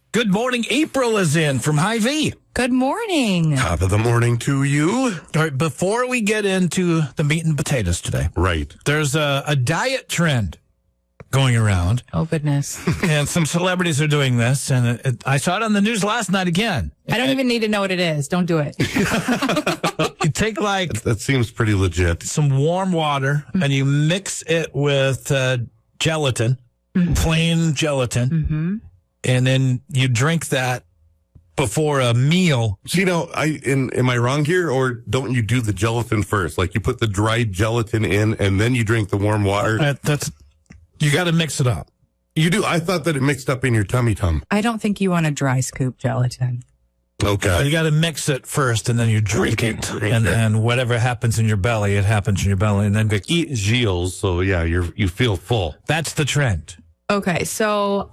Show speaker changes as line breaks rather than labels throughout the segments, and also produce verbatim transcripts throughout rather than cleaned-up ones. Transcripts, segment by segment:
Good morning. April is in from Hy-Vee.
Good morning.
Top of the morning to you.
All right, before we get into the meat and potatoes today,
Right.
there's a, a diet trend going around,
Oh, goodness.
and some celebrities are doing this, and it, it, I saw it on the news last night again.
I don't even need to know what it is. Don't do it.
You take like
That seems pretty legit.
some warm water and you mix it with uh, gelatin, plain gelatin,
Mm-hmm.
and then you drink that before a meal.
So, you know, I in, am I wrong here, or don't you do the gelatin first? Like you put the dried gelatin in and then you drink the warm water?
Uh, that's you got to mix it up.
You do? I thought that it mixed up in your tummy tum.
I don't think you want to dry scoop gelatin.
You
Okay.
got to mix it first, and then you drink it, and and whatever happens in your belly, it happens in your belly, and then go,
Eat Gilles, so yeah, you're you feel full.
that's the trend.
Okay, so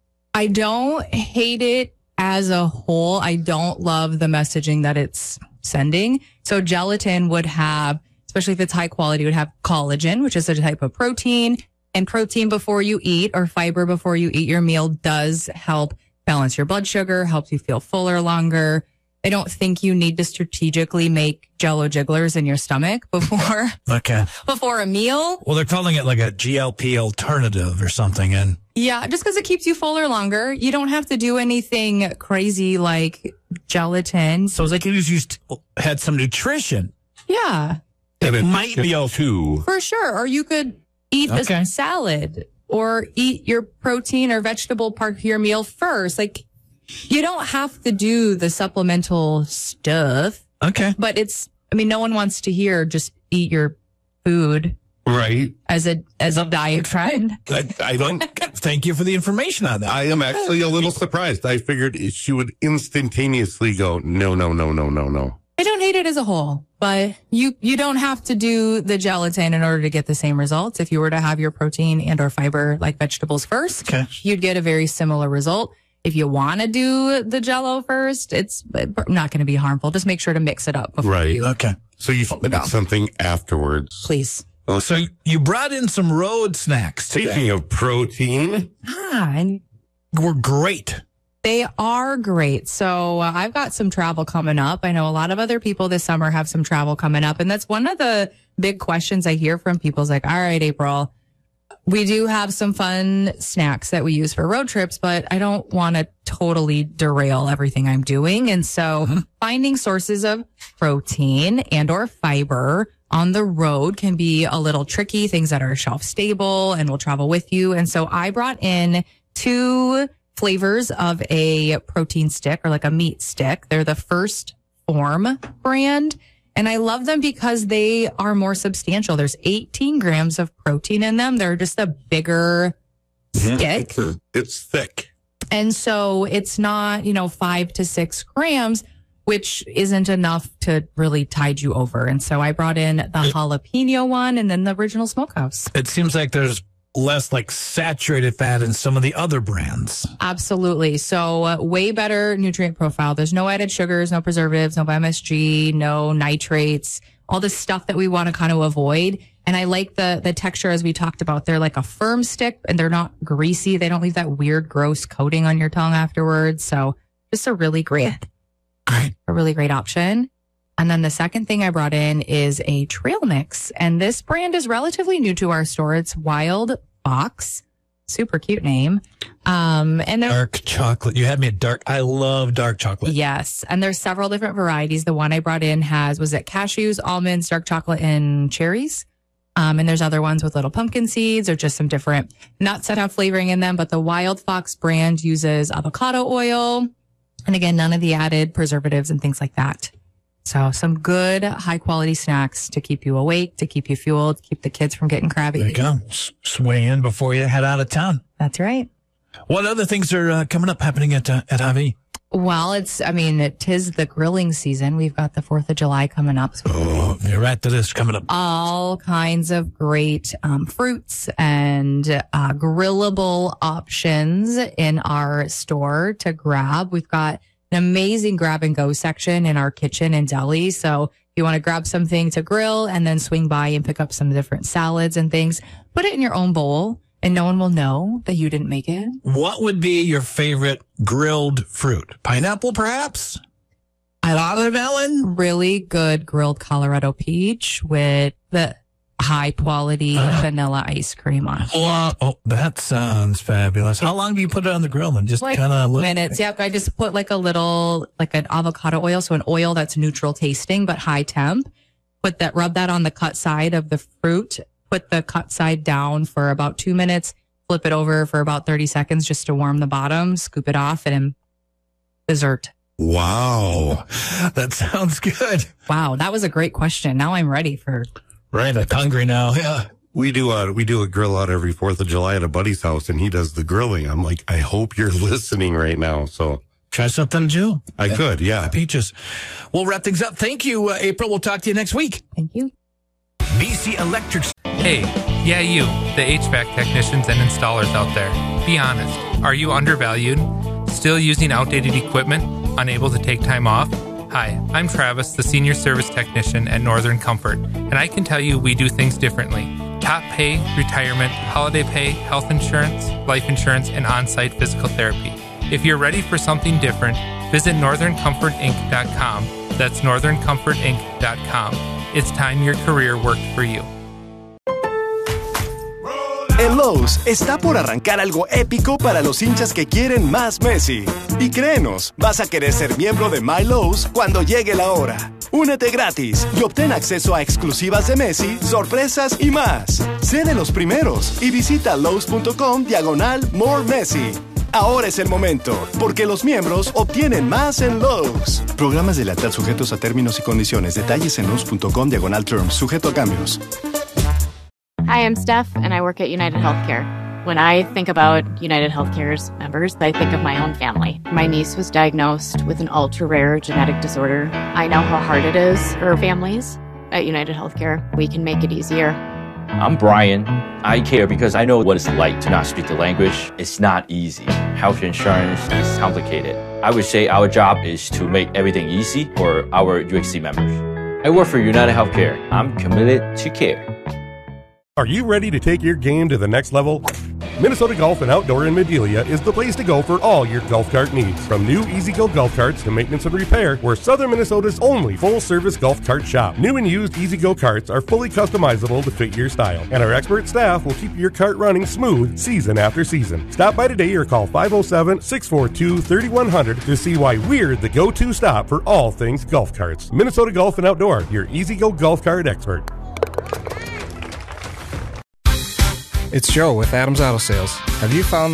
I don't hate it as a whole. I don't love the messaging that it's sending. So gelatin would have, especially if it's high quality, would have collagen, which is a type of protein. And protein before you eat, or fiber before you eat your meal, does help balance your blood sugar, helps you feel fuller longer. I don't think you need to strategically make Jell-O jigglers in your stomach before
Okay.
before a meal.
Well, they're calling it like a G L P alternative or something, and
Yeah, just because it keeps you fuller longer. You don't have to do anything crazy like gelatin.
so it's like it was used had some nutrition.
Yeah,
And it
might be okay.
too.
for sure. Or you could eat
Okay.
a salad or eat your protein or vegetable part of your meal first. Like, you don't have to do the supplemental stuff,
Okay.
but it's, I mean, no one wants to hear just eat your food
Right.
as a, as a diet trend.
I, I don't.
Thank you for the information on that.
I am actually a little surprised. I figured she would instantaneously go, no, no, no, no, no, no.
I don't hate it as a whole, but you, you don't have to do the gelatin in order to get the same results. If you were to have your protein and or fiber like vegetables first,
Okay.
you'd get a very similar result. If you want to do the Jell-O first, it's not going to be harmful. Just make sure to mix it up before
Right.
you,
Okay.
So you
it down.
eat something afterwards.
please.
Oh,
So you brought in some road snacks today.
speaking of protein,
Ah, and
Were great.
they are great. So uh, I've got some travel coming up. I know a lot of other people this summer have some travel coming up. And that's one of the big questions I hear from people is like, all right, April, we do have some fun snacks that we use for road trips, but I don't want to totally derail everything I'm doing. And so finding sources of protein and or fiber on the road can be a little tricky, things that are shelf stable and will travel with you. And so I brought in two flavors of a protein stick or like a meat stick. They're the First Form brand. And I love them because they are more substantial. There's eighteen grams of protein in them. They're just a bigger stick.
it's, a- it's thick.
And so it's not, you know, five to six grams, which isn't enough to really tide you over. And so I brought in the jalapeno one and then the original smokehouse.
It seems like there's less like saturated fat in some of the other brands.
Absolutely. So uh, way better nutrient profile. There's no added sugars, no preservatives, no M S G, no nitrates, all the stuff that we want to kind of avoid. And I like the the texture as we talked about. They're like a firm stick and they're not greasy. They don't leave that weird, gross coating on your tongue afterwards. So just a really great, a really great option. And then the second thing I brought in is a trail mix. And this brand is relatively new to our store. It's Wild Fox. Super cute name. Um, and there,
Dark chocolate. You had me at dark. I love dark chocolate.
yes. And there's several different varieties. The one I brought in has, was it cashews, almonds, dark chocolate, and cherries? Um, and there's other ones with little pumpkin seeds or just some different nuts that have flavoring in them. But the Wild Fox brand uses avocado oil. And again, none of the added preservatives and things like that. So some good high quality snacks to keep you awake, to keep you fueled, keep the kids from getting crabby.
There you go. S- Sway in before you head out of town.
That's right.
What other things are uh, coming up happening at uh, at Hy-Vee?
Well, it's, I mean, it is the grilling season. We've got the fourth of July coming up. So
Oh, you're right to this coming up.
all kinds of great um, fruits and uh, grillable options in our store to grab. We've got an amazing grab and go section in our kitchen and deli. So if you want to grab something to grill and then swing by and pick up some different salads and things, put it in your own bowl and no one will know that you didn't make it.
What would be your favorite grilled fruit? Pineapple, perhaps? Watermelon?
Really good grilled Colorado peach with the high quality uh, vanilla ice cream on it.
Oh, oh, that sounds fabulous. How long do you put it on the grill then? Just
like
kind of
minutes. Yep. I just put like a little, like an avocado oil. So an oil that's neutral tasting, but high temp. Put that, rub that on the cut side of the fruit. Put the cut side down for about two minutes. Flip it over for about thirty seconds just to warm the bottom. Scoop it off and dessert.
Wow. That sounds good.
Wow. That was a great question. Now I'm ready for.
Right, I'm hungry now. Yeah,
we do a we do a grill out every Fourth of July at a buddy's house, and he does the grilling. I'm like, I hope you're listening right now. So
try something, Jill.
I yeah. could, yeah.
Peaches. We'll wrap things up. Thank you, uh, April. We'll talk to you next week.
Thank you.
B C Electric. Hey, yeah, you, the H V A C technicians and installers out there. Be honest. Are you undervalued? Still using outdated equipment? Unable to take time off? Hi, I'm Travis, the Senior Service Technician at Northern Comfort, and I can tell you we do things differently. Top pay, retirement, holiday pay, health insurance, life insurance, and on-site physical therapy. If you're ready for something different, visit northern comfort inc dot com. That's northern comfort inc dot com. It's time your career worked for you.
En Lowe's está por arrancar algo épico para los hinchas que quieren más Messi. Y créenos, vas a querer ser miembro de My Lowe's cuando llegue la hora. Únete gratis y obtén acceso a exclusivas de Messi, sorpresas y más. Sé de los primeros y visita Lowe's.com diagonal More Messi. Ahora es el momento, porque los miembros obtienen más en Lowe's. Programas de lealtad sujetos a términos y condiciones. Detalles en Lowe's.com diagonal terms. Sujeto a cambios.
Hi, I'm Steph, and I work at United Healthcare. When I think about United Healthcare's members, I think of my own family. My niece was diagnosed with an ultra-rare genetic disorder. I know how hard it is for families. At United Healthcare, we can make it easier.
I'm Brian. I care because I know what it's like to not speak the language. It's not easy. Health insurance is complicated. I would say our job is to make everything easy for our U H C members. I work for United Healthcare. I'm committed to care.
Are you ready to take your game to the next level? Minnesota Golf and Outdoor in Medelia is the place to go for all your golf cart needs. From new E-Z-Go golf carts to maintenance and repair, we're Southern Minnesota's only full-service golf cart shop. New and used E-Z-Go carts are fully customizable to fit your style, and our expert staff will keep your cart running smooth season after season. Stop by today or call five oh seven, six four two, three one zero zero to see why we're the go-to stop for all things golf carts. Minnesota Golf and Outdoor, your E-Z-Go golf cart expert.
It's Joe with Adams Auto Sales. Have you found